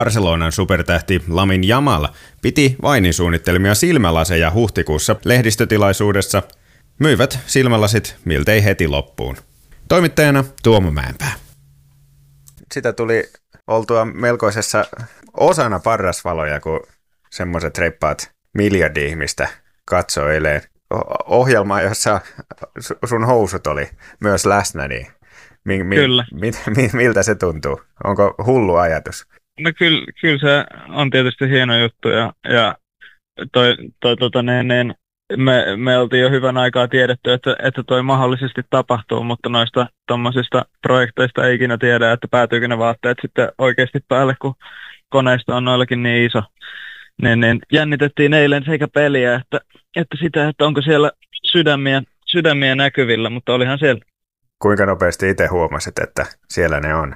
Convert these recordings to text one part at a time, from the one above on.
Barcelonan supertähti Lamine Yamal piti Vinein suunnittelemia silmälaseja huhtikuussa lehdistötilaisuudessa. Myivät silmälasit miltei heti loppuun. Toimittajana Tuomo Mäenpää. Sitä tuli oltua melkoisessa osana parrasvaloja, kun semmoiset reippaat miljardi ihmistä katsoi eilen ohjelmaa, jossa sun housut oli myös läsnä. Niin Kyllä. Miltä se tuntuu? Onko hullu ajatus? No kyllä se on tietysti hieno juttu ja me oltiin jo hyvän aikaa tiedetty, että toi mahdollisesti tapahtuu, mutta noista tommosista projekteista ei ikinä tiedä, että päätyykö ne vaatteet sitten oikeasti päälle, kun koneisto on noillakin niin iso. Niin jännitettiin eilen sekä peliä että sitä, että onko siellä sydämiä näkyvillä, mutta olihan siellä. Kuinka nopeasti itse huomasit, että siellä ne on?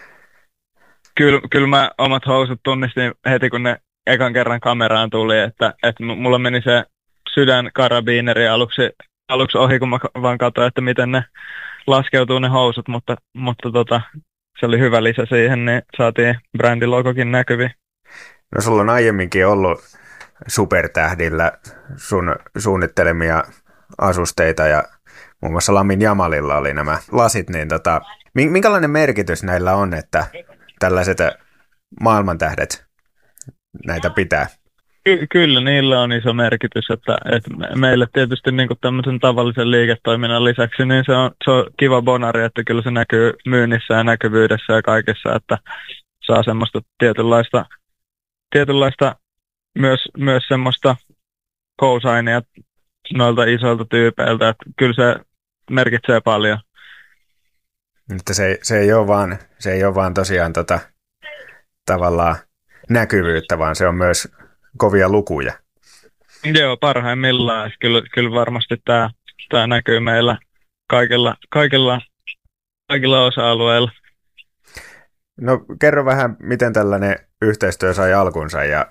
Kyllä mä omat housut tunnistin heti, kun ne ekan kerran kameraan tuli, että mulla meni se sydänkarabiineri aluksi ohi, kun mä vaan katsoin, että miten ne laskeutuu ne housut, mutta se oli hyvä lisä siihen, niin saatiin brändilogokin näkyviin. No sulla on aiemminkin ollut supertähdillä sun suunnittelemia asusteita ja muun muassa Lamine Yamalilla oli nämä lasit, niin minkälainen merkitys näillä on, että tällaiset maailmantähdet näitä pitää? Kyllä, niillä on iso merkitys, että meille tietysti niin kuin tämmöisen tavallisen liiketoiminnan lisäksi, niin se on kiva bonari, että kyllä se näkyy myynnissä ja näkyvyydessä ja kaikessa, että saa semmoista tietynlaista myös semmoista cosignia noilta isoilta tyypeiltä, että kyllä se merkitsee paljon. Mutta se ei ole vaan tosiaan tavallaan näkyvyyttä, vaan se on myös kovia lukuja. Joo, parhaimmillaan. Kyllä varmasti tämä näkyy meillä kaikilla osa-alueilla. No kerro vähän, miten tällainen yhteistyö sai alkunsa ja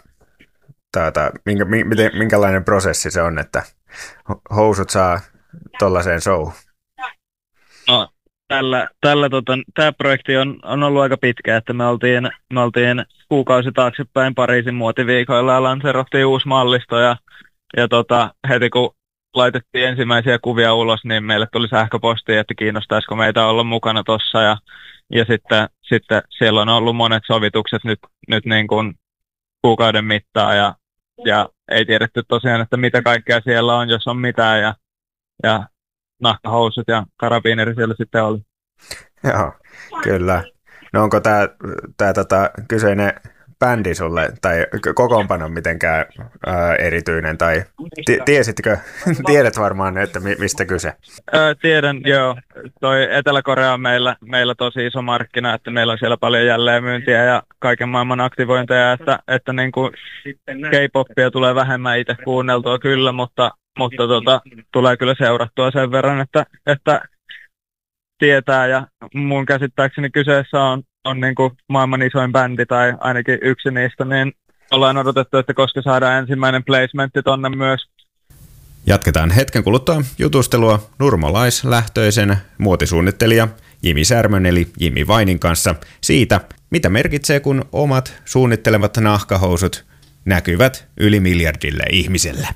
minkälainen prosessi se on, että housut saa tollaiseen showhun? No, tämä projekti on ollut aika pitkä, että me oltiin kuukausi taaksepäin Pariisin muotiviikoilla ja lanseerattiin uusi mallisto ja heti kun laitettiin ensimmäisiä kuvia ulos, niin meille tuli sähköpostia, että kiinnostaisiko meitä olla mukana tuossa ja sitten siellä on ollut monet sovitukset nyt niin kuin kuukauden mittaan ja ei tiedetty tosiaan, että mitä kaikkea siellä on, jos on mitään ja nahkahousut ja karabiineri siellä sitten oli. Joo, kyllä. No onko tämä kyseinen bändi sulle tai kokoonpano mitenkään erityinen tai tiedät varmaan, että mistä kyse? Tiedän, joo. Toi Etelä-Korea on meillä tosi iso markkina, että meillä on siellä paljon jälleenmyyntiä ja kaiken maailman aktivointeja, että niin kuin K-popia tulee vähemmän itse kuunneltua kyllä, mutta tulee kyllä seurattua sen verran, että tietää ja mun käsittääkseni kyseessä on niin kuin maailman isoin bändi tai ainakin yksi niistä, niin ollaan odotettu, että koska saadaan ensimmäinen placementti tonne myös. Jatketaan hetken kuluttua jutustelua nurmolaislähtöisen muotisuunnittelija Jimi Särmön eli Jimi Vinein kanssa siitä, mitä merkitsee, kun omat suunnittelevat nahkahousut näkyvät yli miljardille ihmiselle.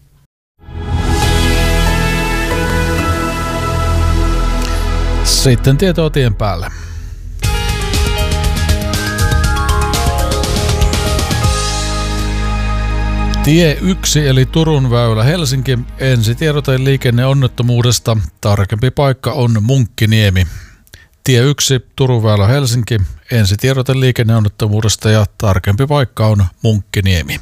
Sitten tietoa tien päälle. Tie 1 eli Turun väylä Helsinki. Ensitiedote liikenneonnettomuudesta. Tarkempi paikka on Munkkiniemi. Tie 1 Turun väylä Helsinki. Ensitiedote liikenneonnettomuudesta ja tarkempi paikka on Munkkiniemi.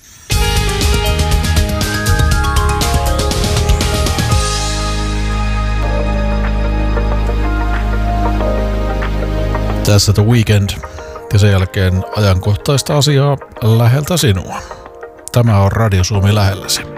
Tässä The Weekend ja sen jälkeen ajankohtaista asiaa läheltä sinua. Tämä on Radio Suomi lähelläsi.